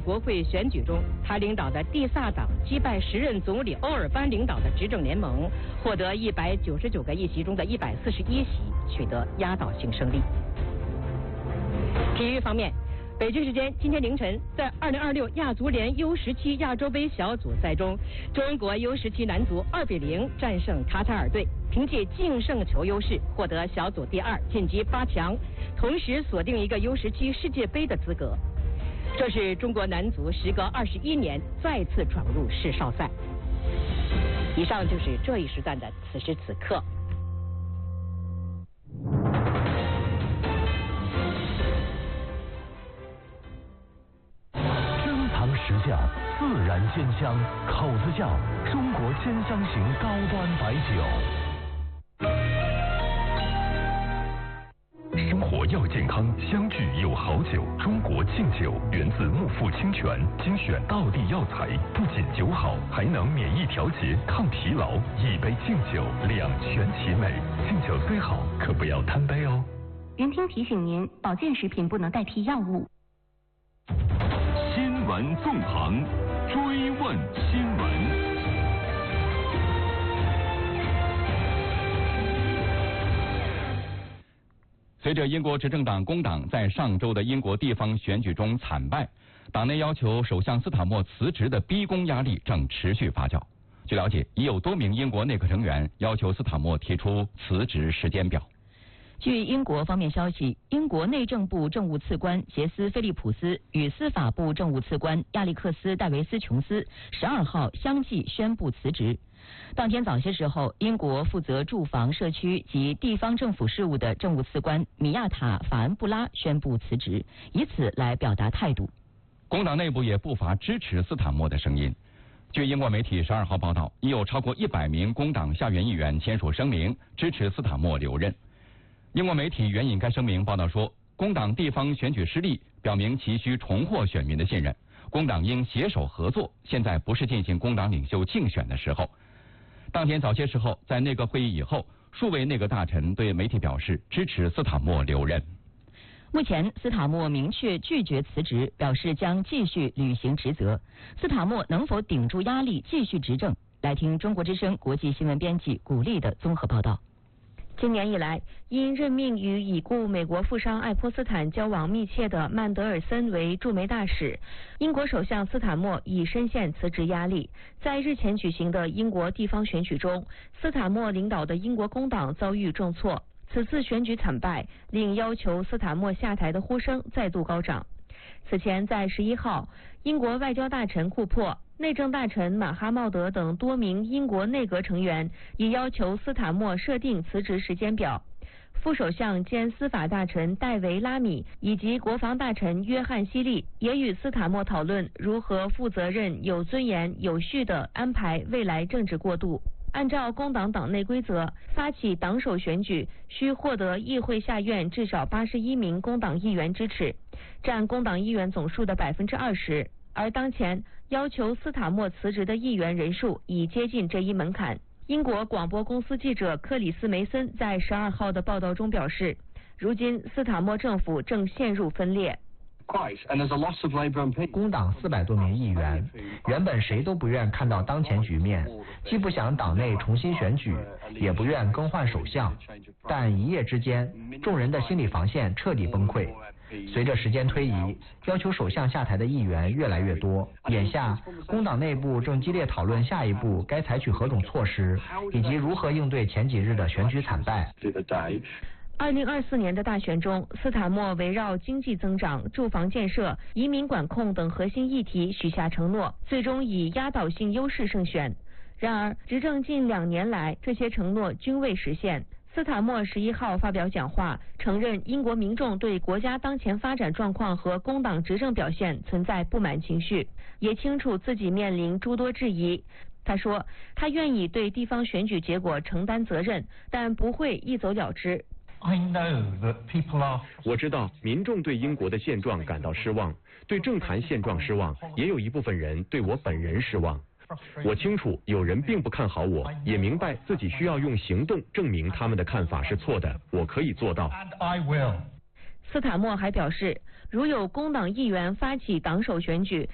国会选举中，他领导的蒂萨党击败时任总理欧尔班领导的执政联盟，获得199个议席中的141席，取得压倒性胜利。体育方面，北京时间今天凌晨，在2026亚足联 U17 亚洲杯小组赛中，中国 U17 男足2比0战胜卡塔尔队，凭借净胜球优势获得小组第2，晋级8强，同时锁定一个 U17 世界杯的资格。这是中国男足时隔21年再次闯入世少赛。以上就是这一时段的此时此刻。 珍藏实价，自然鲜香，口子窖中国鲜香型高端白酒。生活要健康，相聚有好酒。中国劲酒源自木富清泉，精选道地药材，不仅酒好，还能免疫调节、抗疲劳。一杯劲酒，两全其美。劲酒虽好，可不要贪杯哦。 云听提醒您，保健食品不能代替药物。 新闻纵横，追问新闻。 随着英国执政党工党在上周的英国地方选举中惨败，党内要求首相斯塔默辞职的逼宫压力正持续发酵。据了解，已有多名英国内阁成员要求斯塔默提出辞职时间表。 据英国方面消息，英国内政部政务次官杰斯·菲利普斯与司法部政务次官亚历克斯·戴维斯·琼斯12号相继宣布辞职。当天早些时候，英国负责住房、社区及地方政府事务的政务次官米亚塔·法恩布拉宣布辞职，以此来表达态度。 工党内部也不乏支持斯塔默的声音。据英国媒体12号报道，已有超过100名工党下院议员签署声明，支持斯塔默留任。英国媒体援引该声明报道说，工党地方选举失利，表明其需重获选民的信任，工党应携手合作，现在不是进行工党领袖竞选的时候。当天早些时候，在内阁会议以后，数位内阁大臣对媒体表示支持斯塔默留任。 目前，斯塔默明确拒绝辞职，表示将继续履行职责。斯塔默能否顶住压力继续执政？来听中国之声国际新闻编辑古丽的综合报道。今年以来，因任命与已故美国富商爱泼斯坦交往密切的曼德尔森为驻美大使，英国首相斯塔默已深陷辞职压力。在日前举行的英国地方选举中，斯塔默领导的英国工党遭遇重挫，此次选举惨败，令要求斯塔默下台的呼声再度高涨。此前在11号，英国外交大臣库珀、内政大臣马哈茂德等多名英国内阁成员已要求斯塔默设定辞职时间表。副首相兼司法大臣戴维·拉米以及国防大臣约翰·希利也与斯塔默讨论如何负责任、有尊严、有序地安排未来政治过渡。按照工党党内规则，发起党首选举需获得议会下院至少81名工党议员支持，占工党议员总数的20%。而当前要求斯塔默辞职的议员人数已接近这一门槛。英国广播公司记者克里斯·梅森在12号的报道中表示，如今斯塔默政府正陷入分裂。 工党400多名议员，原本谁都不愿看到当前局面，既不想党内重新选举，也不愿更换首相。但一夜之间，众人的心理防线彻底崩溃。随着时间推移，要求首相下台的议员越来越多。眼下，工党内部正激烈讨论下一步该采取何种措施，以及如何应对前几日的选举惨败。 2024年的大选中，斯塔默围绕经济增长、住房建设、移民管控等核心议题许下承诺，最终以压倒性优势胜选。然而，执政近2年来，这些承诺均未实现。斯塔默11号发表讲话，承认英国民众对国家当前发展状况和工党执政表现存在不满情绪，也清楚自己面临诸多质疑。他说，他愿意对地方选举结果承担责任，但不会一走了之。 我知道民众对英国的现状感到失望，对政坛现状失望，也有一部分人对我本人失望。我清楚有人并不看好我，也明白自己需要用行动证明他们的看法是错的，我可以做到。 斯塔默还表示，如有工党议员发起党首选举，